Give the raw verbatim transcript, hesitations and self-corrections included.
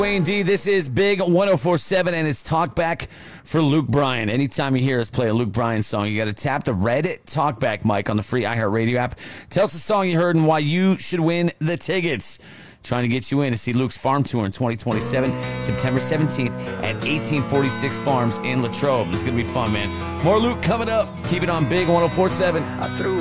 Wayne D, this is Big one oh four point seven, and it's Talkback for Luke Bryan. Anytime you hear us play a Luke Bryan song, you got to tap the red Talkback mic on the free iHeartRadio app. Tell us the song you heard and why you should win the tickets. Trying to get you in to see Luke's farm tour in twenty twenty-seven, September seventeenth at eighteen forty-six Farms in Latrobe. This is going to be fun, man. More Luke coming up. Keep it on Big one oh four point seven. I threw